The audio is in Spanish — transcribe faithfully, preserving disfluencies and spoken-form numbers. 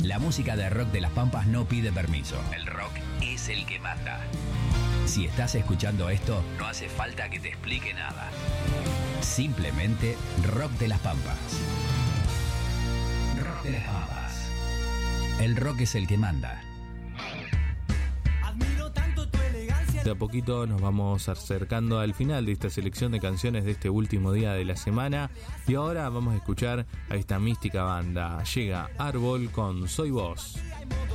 La música de rock de las Pampas no pide permiso. El rock es el que manda. Si estás escuchando esto, no hace falta que te explique nada. Simplemente rock de las Pampas. Rock de las Pampas. El rock es el que manda. De a poquito nos vamos acercando al final de esta selección de canciones de este último día de la semana. Y ahora vamos a escuchar a esta mística banda. Llega Árbol con Soy Vos.